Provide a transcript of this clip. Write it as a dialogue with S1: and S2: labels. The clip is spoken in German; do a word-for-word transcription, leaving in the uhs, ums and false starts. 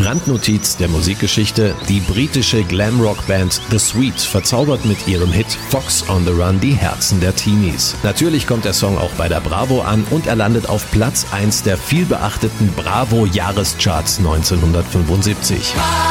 S1: Randnotiz der Musikgeschichte: Die britische Glamrock-Band The Sweet verzaubert mit ihrem Hit Fox on the Run die Herzen der Teenies. Natürlich kommt der Song auch bei der Bravo an und er landet auf Platz eins der vielbeachteten Bravo-Jahrescharts neunzehnhundertfünfundsiebzig.